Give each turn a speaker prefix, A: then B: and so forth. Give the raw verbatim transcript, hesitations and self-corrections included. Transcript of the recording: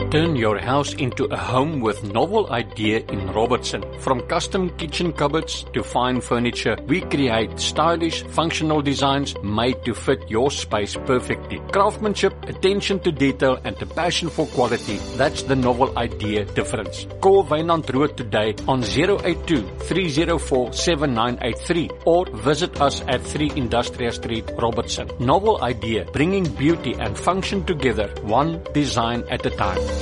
A: Turn your house into a home with novel idea in Robertson. From custom kitchen cupboards to fine furniture, we create stylish, functional designs made to fit your space perfectly. Craftsmanship, attention to detail, and a passion for quality, that's the novel idea difference. Call Wynand Rood today on zero eight two, three zero four, seven nine eight three or visit us at three Industrial Street, Robertson. Novel idea, bringing beauty and function together, one design at a time.